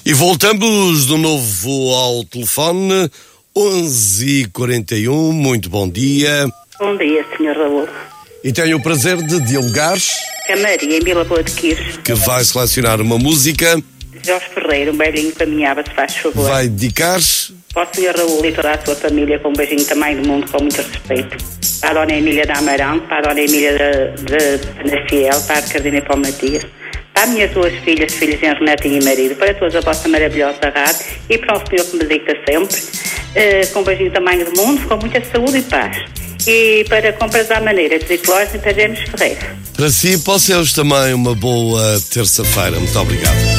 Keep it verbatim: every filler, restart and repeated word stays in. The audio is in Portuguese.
E voltamos de novo ao telefone, onze e quarenta e um, muito bom dia. Bom dia, senhor Raul. E tenho o prazer de dialogar Com a Maria, em Vila Boa de Quires. Que vai selecionar uma música. Jorge Ferreira, um beijinho caminhava, se faz favor. Vai dedicar para o senhor Raul e toda a sua família, com um beijinho também do mundo, com muito respeito. Para a dona Emília da Amarante, para a dona Emília da Ana Fiel, para a Cardina e para o Matias. Para as minhas duas filhas, filhos em Renatinho e marido, para todos a vossa maravilhosa rádio e para o senhor que me dedica sempre, uh, com um beijinho também do mundo, com muita saúde e paz. E para compras à maneira, de Ciclóis e Tagemes Ferreira. Para si e para os seus também uma boa terça-feira. Muito obrigado.